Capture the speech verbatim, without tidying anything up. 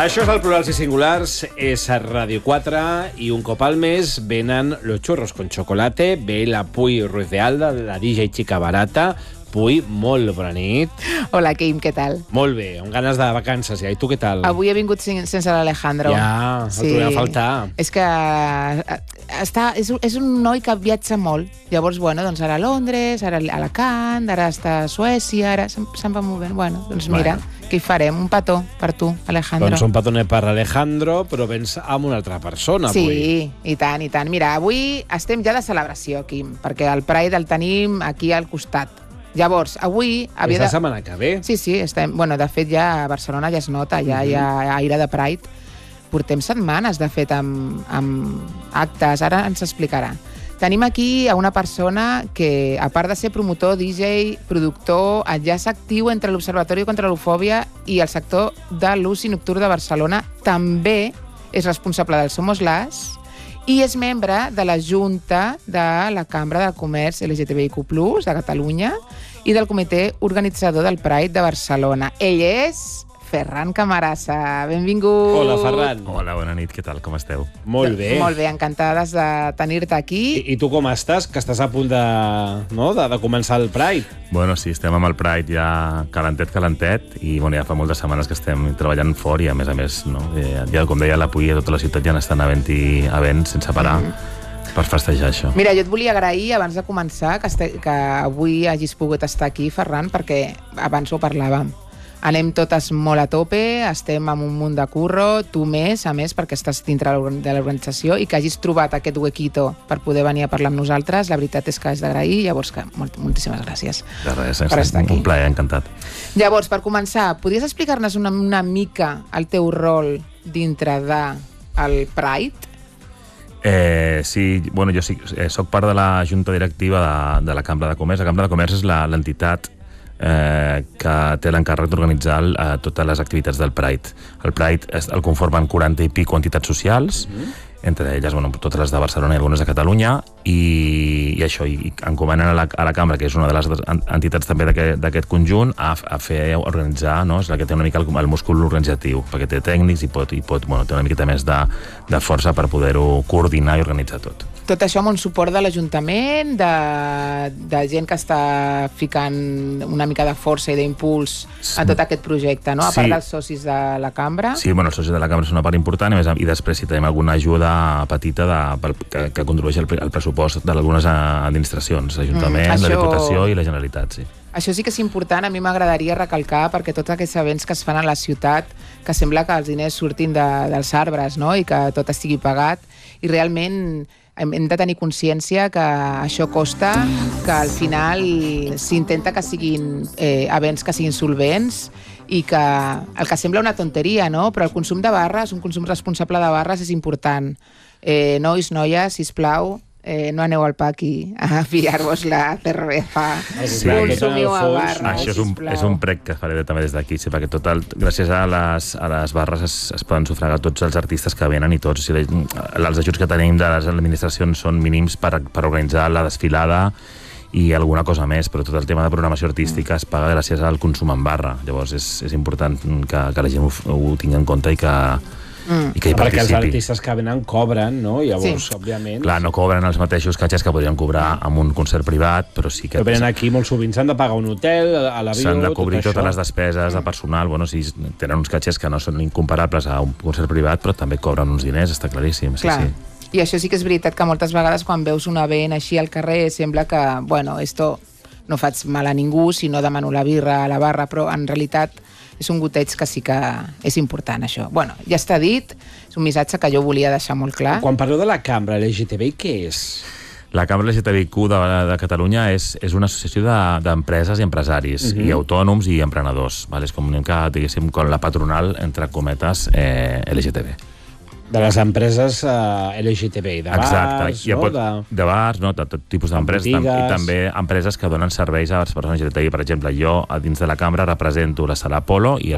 Això és el Plurals i Singulars, és a Ràdio quatre i un cop al mes venen los churros con chocolate, ve la Puy Ruiz de Alda, la D J Chica Barata. Puy, molt bona nit. Hola, Quim, què tal? Molt bé, amb ganes de vacances ja. I tu què tal? Avui he vingut sen sense l'Alejandro. Ja, sí. El trobem a faltar. És que està, és, és un noi que viatja molt. Llavors, bueno, doncs ara a Londres, ara a Alacant, ara està a Suècia, ara se'n se va movent. Bueno, doncs mira, bueno. Què hi farem? Un petó per tu, Alejandro. Doncs un petonet per Alejandro, però vens amb una altra persona sí, avui. Sí, i tant, i tant. Mira, avui estem ja de celebració, Quim, perquè el Pride el tenim aquí al costat. Llavors, avui... Havia és la de... setmana que ve. Sí, sí, estem... Bueno, de fet, ja a Barcelona ja es nota, ja hi ha aire de Pride. Portem setmanes, de fet, amb, amb actes. Ara ens explicarà. Tenim aquí a una persona que, a part de ser promotor, D J, productor, enllaç actiu entre l'Observatori contra l'Homofòbia i el sector de l'oci nocturn de Barcelona, també és responsable del Somos Las i és membre de la Junta de la Cambra de Comerç L G T B I Q plus, de Catalunya, i del comitè organitzador del Pride de Barcelona. Ell és Ferran Camarasa. Benvingut. Hola, Ferran. Hola, bona nit, què tal, com esteu? Molt bé. Molt bé, encantades de tenir-te aquí. I, I tu com estàs? Que estàs a punt de, no? de, de començar el Pride. Bueno, sí, estem amb el Pride ja calentet, calentet, i bueno, ja fa moltes setmanes que estem treballant fort i, a més a més, no? ja, com deia la Puy, a tota la ciutat ja n'estan havent-hi events sense parar. Mm. Per festejar això. Mira, jo et volia agrair, abans de començar, que, este, que avui hagis pogut estar aquí, Ferran, perquè abans ho parlàvem. Anem totes molt a tope, estem amb un munt de curro, tu més, a més, perquè estàs dintre de l'organització, i que hagis trobat aquest huequito per poder venir a parlar amb nosaltres, la veritat és que és d'agrair, llavors que molt, moltíssimes gràcies de res, per estar aquí. Un plaer, encantat. Llavors, per començar, podries explicar-nos una, una mica el teu rol dintre del Pride? Eh, sí, bueno, jo sí, eh, soc part de la junta directiva de, de la Cambra de Comerç. La Cambra de Comerç és l'entitat eh, que té l'encàrrec d'organitzar eh, totes les activitats del Pride. El Pride es, el conformen quaranta i pico entitats socials, mm-hmm. entre elles, bueno, totes les de Barcelona i algunes de Catalunya, i, i això, i encomanen a la, a la Cambra, que és una de les entitats també d'aquest conjunt, a, a fer, a organitzar, no? És la que té una mica el, el múscul organitzatiu, perquè té tècnics i pot, i pot bueno, té una miqueta més de, de força per poder-ho coordinar i organitzar tot. Tot això amb un suport de l'Ajuntament, de, de gent que està ficant una mica de força i d'impuls a tot aquest projecte, no? A part sí. dels socis de la Cambra. Sí, bueno, els socis de la Cambra són una part important, i, més, i després si tenim alguna ajuda petita de, pel, que, que contribueix al, al pressupost d'algunes administracions, l'Ajuntament, mm, això... la Diputació i la Generalitat, sí. Això sí que és important, a mi m'agradaria recalcar, perquè tots aquests events que es fan a la ciutat, que sembla que els diners surtin de, dels arbres, no? I que tot estigui pagat, i realment hem de tenir consciència que això costa, que al final s'intenta que siguin eh, events que siguin solvents, i que el que sembla una tonteria, no? Però el consum de barres, un consum responsable de barres és important. Eh, nois, noies, sisplau, eh, no aneu al paqui a pillar-vos la cerveza. Consumiu a barres, això és un, és un prec que faré també des d'aquí, sí, perquè total, gràcies a les, a les barres es, es poden sufragar tots els artistes que venen i tots. Si els ajuts que tenim de les administracions són mínims per, per organitzar la desfilada i alguna cosa més, però tot el tema de programació artística es paga gràcies al consum en barra. Llavors és, és important que, que la gent ho, ho tingui en compte i que, mm. i que hi participi. Perquè els artistes que venen cobren, no? Llavors, sí. òbviament... Clar, no cobren els mateixos catxers que podrien cobrar amb un concert privat, però sí que... Però venen aquí molt sovint, s'han de pagar un hotel, a l'avió, s'han de cobrir tot totes això. Les despeses de personal, bueno, sí, tenen uns catxers que no són incomparables a un concert privat, però també cobren uns diners, està claríssim. Clar. Sí, sí. I això sí que és veritat que moltes vegades quan veus un event així al carrer sembla que, bueno, esto no faig mal a ningú si no demano la birra a la barra, però en realitat és un goteig que sí que és important, això. Bueno, ja està dit, és un missatge que jo volia deixar molt clar. Quan parleu de la Cambra L G T B I, què és? La Cambra L G T B I Q de, de Catalunya és, és una associació d'empreses de, i empresaris, uh-huh. i autònoms i emprenedors. Vale? És com una mica, diguéssim, com la patronal, entre cometes, eh, L G T B. De les empreses uh, L G T B I, de bars, exacte. no? Pot, de... de bars, no? De tot tipus d'empreses, tam, i també empreses que donen serveis a les persones L G T B I. Per exemple, jo, a dins de la cambra, represento la Sala Apolo i